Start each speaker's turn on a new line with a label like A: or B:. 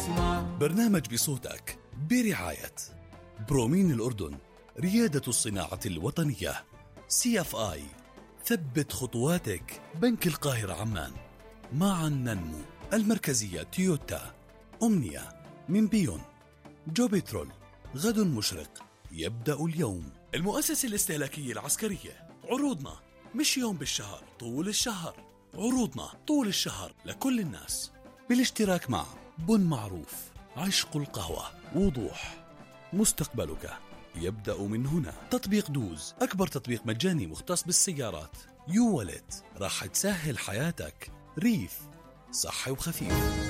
A: اسمع.
B: برنامج بصوتك برعاية برومين الأردن، ريادة الصناعة الوطنية. CFI، ثبت خطواتك. بنك القاهرة عمان، معا ننمو. المركزية تويوتا. أمنية من بيون. جو بترول، غد مشرق يبدأ اليوم. المؤسسة الاستهلاكية العسكرية، عروضنا مش يوم بالشهر، طول الشهر. عروضنا طول الشهر لكل الناس، بالاشتراك مع بن معروف، عشق القهوة، وضوح. مستقبلك يبدأ من هنا. تطبيق دوز، أكبر تطبيق مجاني مختص بالسيارات. يو ولد، راح تسهل حياتك. ريف، صحي وخفيف.